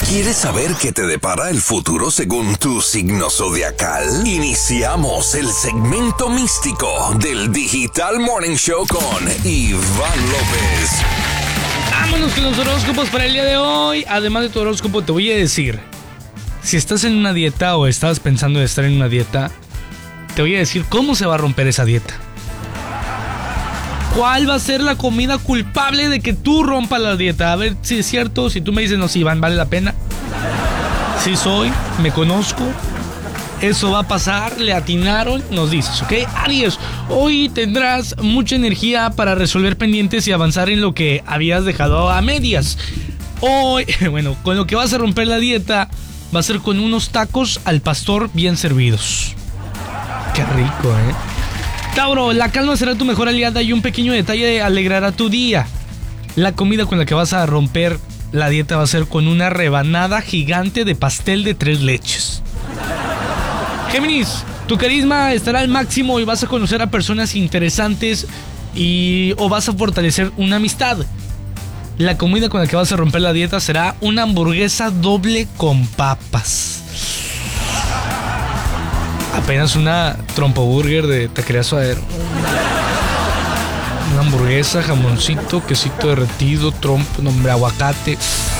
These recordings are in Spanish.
¿Quieres saber qué te depara el futuro según tu signo zodiacal? Iniciamos el segmento místico del Digital Morning Show con Iván López. Vámonos con los horóscopos para el día de hoy. Además de tu horóscopo, te voy a decir, si estás en una dieta o estabas pensando en estar en una dieta, te voy a decir cómo se va a romper esa dieta. ¿Cuál va a ser la comida culpable de que tú rompas la dieta? A ver si es cierto, si tú me dices, no, sí, Iván, ¿vale la pena? Sí soy, me conozco, eso va a pasar, le atinaron, nos dices, ¿ok? Aries, hoy tendrás mucha energía para resolver pendientes y avanzar en lo que habías dejado a medias. Hoy, bueno, con lo que vas a romper la dieta va a ser con unos tacos al pastor bien servidos. Qué rico, ¿eh? Tauro, la calma será tu mejor aliada y un pequeño detalle alegrará tu día. La comida con la que vas a romper la dieta va a ser con una rebanada gigante de pastel de 3 leches. Géminis, tu carisma estará al máximo y vas a conocer a personas interesantes o vas a fortalecer una amistad. La comida con la que vas a romper la dieta será una hamburguesa doble con papas. Apenas una trompo-burger de Taquería Suadero. Una hamburguesa, jamoncito, quesito derretido, aguacate.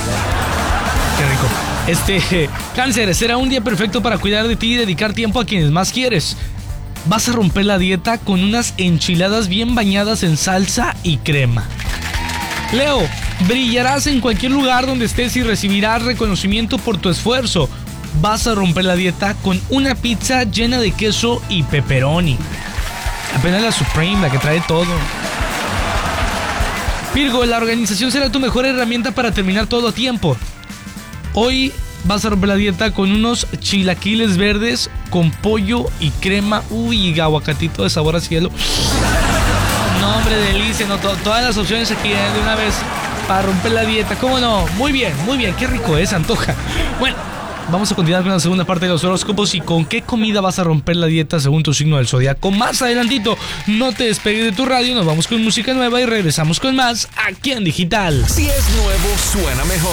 Qué rico. Cáncer, será un día perfecto para cuidar de ti y dedicar tiempo a quienes más quieres. Vas a romper la dieta con unas enchiladas bien bañadas en salsa y crema. Leo, brillarás en cualquier lugar donde estés y recibirás reconocimiento por tu esfuerzo. Vas a romper la dieta con una pizza llena de queso y pepperoni. Apenas la Supreme, la que trae todo. Virgo, la organización será tu mejor herramienta para terminar todo a tiempo. Hoy vas a romper la dieta con unos chilaquiles verdes con pollo y crema. Uy, y aguacatito de sabor a cielo. No, hombre, delicia, no, todas las opciones aquí de una vez para romper la dieta. ¿Cómo no? Muy bien, qué rico es, antoja. Bueno, vamos a continuar con la segunda parte de los horóscopos y con qué comida vas a romper la dieta según tu signo del zodiaco. Más adelantito, no te despegues de tu radio, nos vamos con música nueva y regresamos con más aquí en Digital. Si es nuevo, suena mejor.